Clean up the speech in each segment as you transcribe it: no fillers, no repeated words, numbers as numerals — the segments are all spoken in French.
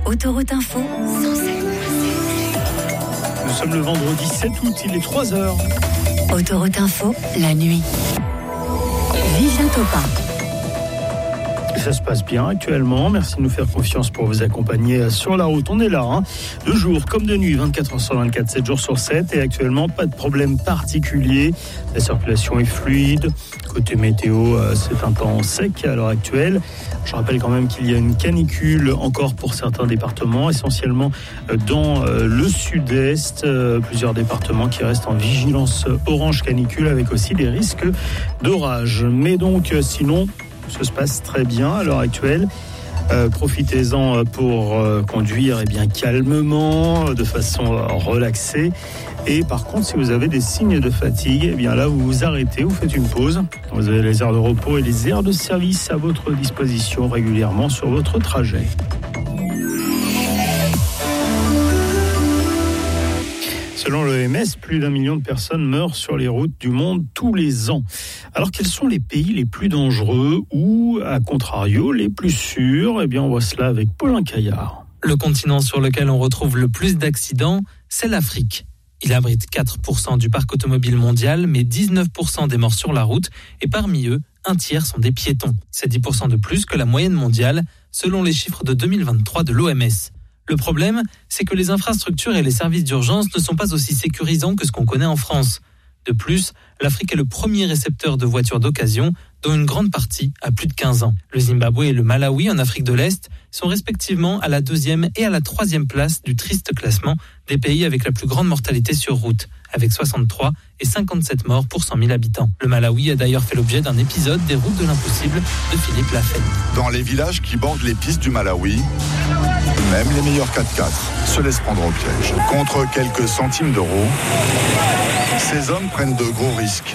Autoroute Info, 107. Nous sommes le vendredi 7 août, il est 3h. Autoroute Info, la nuit. Vivien Topin. Ça se passe bien actuellement. Merci de nous faire confiance pour vous accompagner sur la route. On est là, de jour comme de nuit, 24 heures sur 24, 7 jours sur 7. Et actuellement, pas de problème particulier. La circulation est fluide. Côté météo, c'est un temps sec à l'heure actuelle. Je rappelle quand même qu'il y a une canicule encore pour certains départements, essentiellement dans le sud-est. Plusieurs départements qui restent en vigilance orange canicule avec aussi des risques d'orage. Mais donc, sinon, ça se passe très bien à l'heure actuelle. Profitez-en pour conduire calmement, de façon relaxée. Et par contre, si vous avez des signes de fatigue, là, vous vous arrêtez, vous faites une pause. Vous avez les aires de repos et les aires de service à votre disposition régulièrement sur votre trajet. Selon l'OMS, plus d'1 million de personnes meurent sur les routes du monde tous les ans. Alors, quels sont les pays les plus dangereux ou, à contrario, les plus sûrs ? On voit cela avec Paulin Caillard. Le continent sur lequel on retrouve le plus d'accidents, c'est l'Afrique. Il abrite 4% du parc automobile mondial, mais 19% des morts sur la route, et parmi eux, un tiers sont des piétons. C'est 10% de plus que la moyenne mondiale, selon les chiffres de 2023 de l'OMS. Le problème, c'est que les infrastructures et les services d'urgence ne sont pas aussi sécurisants que ce qu'on connaît en France. De plus, l'Afrique est le premier récepteur de voitures d'occasion, dont une grande partie a plus de 15 ans. Le Zimbabwe et le Malawi, en Afrique de l'Est, sont respectivement à la 2e et à la 3e place du triste classement des pays avec la plus grande mortalité sur route, avec 63 et 57 morts pour 100 000 habitants. Le Malawi a d'ailleurs fait l'objet d'un épisode des Routes de l'Impossible de Philippe Lafayette. Dans les villages qui bordent les pistes du Malawi, même les meilleurs 4x4 se laissent prendre au piège. Contre quelques centimes d'euros, ces hommes prennent de gros risques.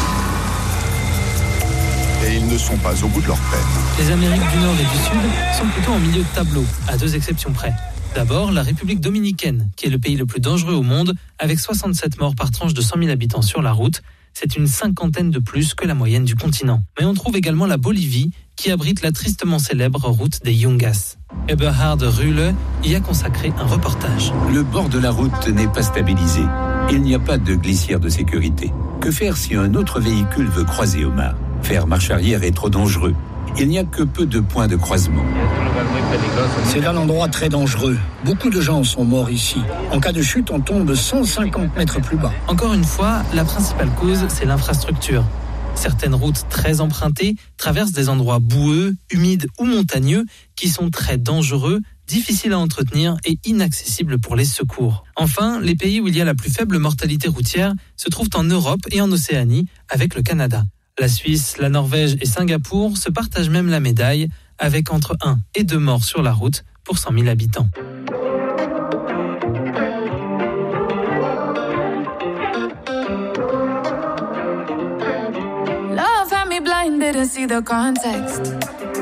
Et ils ne sont pas au bout de leur peine. Les Amériques du Nord et du Sud sont plutôt en milieu de tableau, à 2 exceptions près. D'abord, la République dominicaine, qui est le pays le plus dangereux au monde, avec 67 morts par tranche de 100 000 habitants sur la route. C'est une 50aine de plus que la moyenne du continent. Mais on trouve également la Bolivie, qui abrite la tristement célèbre route des Yungas. Eberhard Rühle y a consacré un reportage. Le bord de la route n'est pas stabilisé. Il n'y a pas de glissière de sécurité. Que faire si un autre véhicule veut croiser Omar ? Faire marche arrière est trop dangereux. Il n'y a que peu de points de croisement. C'est un endroit très dangereux. Beaucoup de gens sont morts ici. En cas de chute, on tombe 150 mètres plus bas. Encore une fois, la principale cause, c'est l'infrastructure. Certaines routes très empruntées traversent des endroits boueux, humides ou montagneux qui sont très dangereux, difficiles à entretenir et inaccessibles pour les secours. Enfin, les pays où il y a la plus faible mortalité routière se trouvent en Europe et en Océanie, avec le Canada. La Suisse, la Norvège et Singapour se partagent même la médaille, avec entre 1 et 2 morts sur la route pour 100 000 habitants. Love had me blind, didn't see the context.